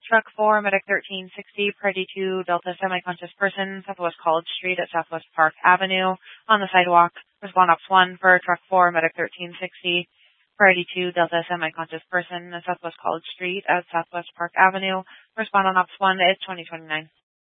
Truck 4, Medic 1360, Priority 2, Delta Semi-Conscious Person, Southwest College Street at Southwest Park Avenue. On the sidewalk, respond Ops 1 for Truck 4, Medic 1360, Priority 2, Delta Semi-Conscious Person at Southwest College Street at Southwest Park Avenue. Respond on Ops 1 is 2029.